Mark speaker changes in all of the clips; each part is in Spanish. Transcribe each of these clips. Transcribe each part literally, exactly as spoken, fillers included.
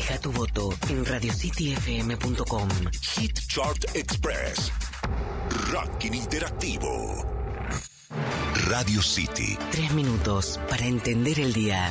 Speaker 1: Deja tu voto en radio city f m punto com.
Speaker 2: Hit Chart Express. Ranking interactivo. Radio City.
Speaker 1: Tres minutos para entender el día.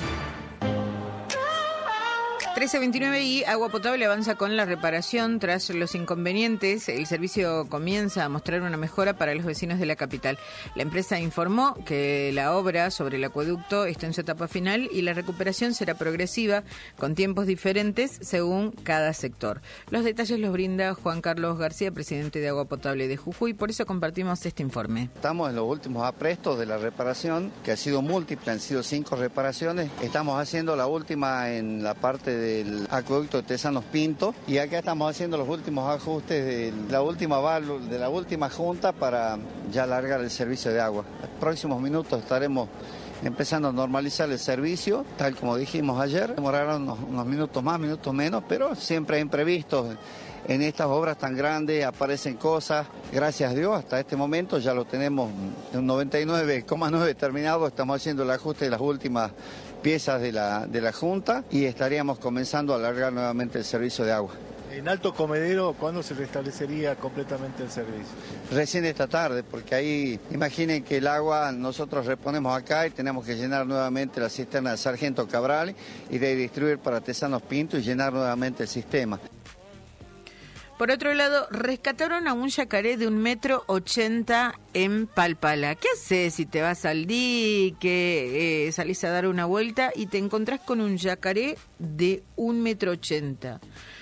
Speaker 3: trece veintinueve y Agua Potable avanza con la reparación. Tras los inconvenientes, el servicio comienza a mostrar una mejora para los vecinos de la capital. La empresa informó que la obra sobre el acueducto está en su etapa final y la recuperación será progresiva, con tiempos diferentes según cada sector. Los detalles los brinda Juan Carlos García, presidente de Agua Potable de Jujuy. Por eso compartimos este informe.
Speaker 4: Estamos en los últimos aprestos de la reparación, que ha sido múltiple, han sido cinco reparaciones. Estamos haciendo la última en la parte de del acueducto de Tesanos Pinto, y acá estamos haciendo los últimos ajustes de la última válvula, de la última junta para ya alargar el servicio de agua. En los próximos minutos estaremos empezando a normalizar el servicio, tal como dijimos ayer. Demorarán unos, unos minutos más, minutos menos, pero siempre hay imprevistos. En estas obras tan grandes aparecen cosas, gracias a Dios, hasta este momento ya lo tenemos un noventa y nueve coma nueve terminado. Estamos haciendo el ajuste de las últimas piezas de la, de la Junta y estaríamos comenzando a alargar nuevamente el servicio de agua.
Speaker 5: En Alto Comedero, ¿cuándo se restablecería completamente el servicio?
Speaker 4: Recién esta tarde, porque ahí, imaginen que el agua nosotros reponemos acá y tenemos que llenar nuevamente la cisterna de Sargento Cabral y de distribuir para Tesanos Pinto y llenar nuevamente el sistema.
Speaker 3: Por otro lado, rescataron a un yacaré de un metro ochenta en Palpala. ¿Qué haces si te vas al dique, eh, salís a dar una vuelta y te encontrás con un yacaré de un metro ochenta?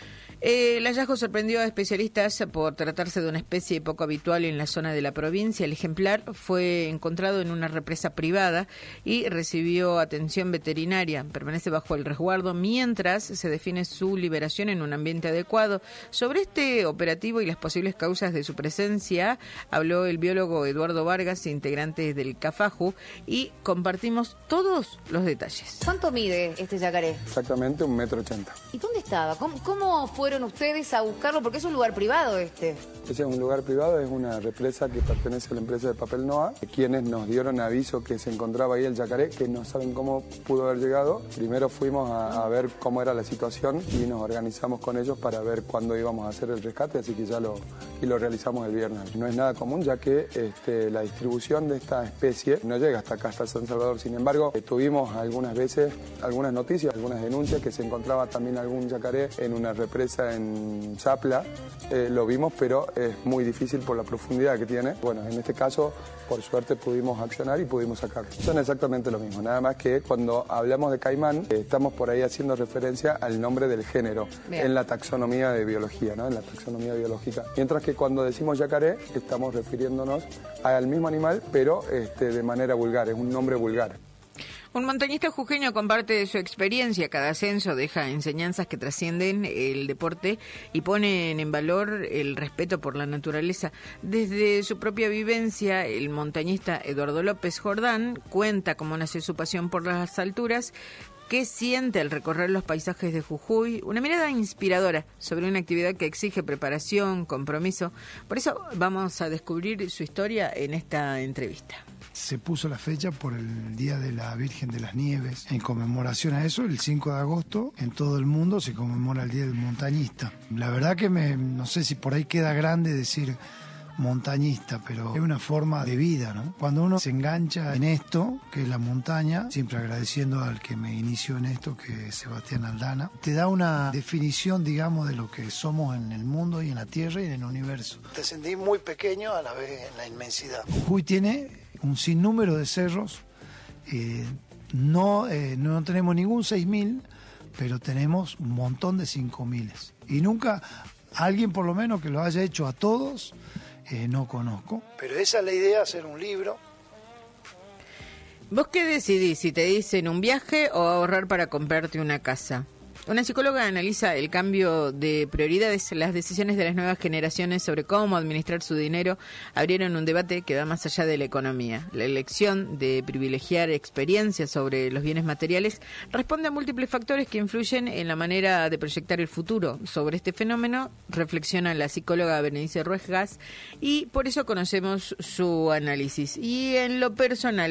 Speaker 3: Eh, el hallazgo sorprendió a especialistas por tratarse de una especie poco habitual en la zona de la provincia. El ejemplar fue encontrado en una represa privada y recibió atención veterinaria. Permanece bajo el resguardo mientras se define su liberación en un ambiente adecuado. Sobre este operativo y las posibles causas de su presencia habló el biólogo Eduardo Vargas, integrante del CAFAJU, y compartimos todos los detalles.
Speaker 6: ¿Cuánto mide este yacaré?
Speaker 7: Exactamente un metro ochenta.
Speaker 6: ¿Y dónde estaba? ¿Cómo, cómo fue ustedes a buscarlo? Porque es un lugar privado este.
Speaker 7: Ese es un lugar privado, es una represa que pertenece a la empresa de Papel Noa, quienes nos dieron aviso que se encontraba ahí el yacaré, que no saben cómo pudo haber llegado. Primero fuimos a, a ver cómo era la situación y nos organizamos con ellos para ver cuándo íbamos a hacer el rescate, así que ya lo, y lo realizamos el viernes. No es nada común, ya que este, la distribución de esta especie no llega hasta acá, hasta San Salvador. Sin embargo, eh, tuvimos algunas veces algunas noticias, algunas denuncias que se encontraba también algún yacaré en una represa en Zapla. Eh, lo vimos, pero es muy difícil por la profundidad que tiene. Bueno, en este caso, por suerte pudimos accionar y pudimos sacarlo. Son exactamente lo mismo, nada más que cuando hablamos de caimán, eh, estamos por ahí haciendo referencia al nombre del género. Bien. En la taxonomía de biología, ¿no? En la taxonomía biológica. Mientras que cuando decimos yacaré, estamos refiriéndonos al mismo animal, pero este, de manera vulgar, es un nombre vulgar.
Speaker 3: Un montañista jujeño comparte de su experiencia. Cada ascenso deja enseñanzas que trascienden el deporte y ponen en valor el respeto por la naturaleza. Desde su propia vivencia, el montañista Eduardo López Jordán cuenta cómo nació su pasión por las alturas, qué siente al recorrer los paisajes de Jujuy, una mirada inspiradora sobre una actividad que exige preparación, compromiso. Por eso vamos a descubrir su historia en esta entrevista.
Speaker 8: Se puso la fecha por el Día de la Virgen de las Nieves. En conmemoración a eso, el cinco de agosto, en todo el mundo se conmemora el Día del Montañista. La verdad que me, no sé si por ahí queda grande decir montañista, pero es una forma de vida, ¿no? Cuando uno se engancha en esto, que es la montaña, siempre agradeciendo al que me inició en esto, que es Sebastián Aldana, te da una definición, digamos, de lo que somos en el mundo y en la tierra y en el universo. Te sentís muy pequeño a la vez en la inmensidad. Jujuy tiene un sinnúmero de cerros, eh, no, eh, no tenemos ningún seis mil, pero tenemos un montón de cinco mil. Y nunca alguien por lo menos que lo haya hecho a todos, eh, no conozco. Pero esa es la idea, hacer un libro.
Speaker 3: ¿Vos qué decidís? Si te dicen un viaje o ahorrar para comprarte una casa. Una psicóloga analiza el cambio de prioridades. Las decisiones de las nuevas generaciones sobre cómo administrar su dinero abrieron un debate que va más allá de la economía. La elección de privilegiar experiencias sobre los bienes materiales responde a múltiples factores que influyen en la manera de proyectar el futuro. Sobre este fenómeno reflexiona la psicóloga Berenice Ruegas y por eso conocemos su análisis. Y en lo personal,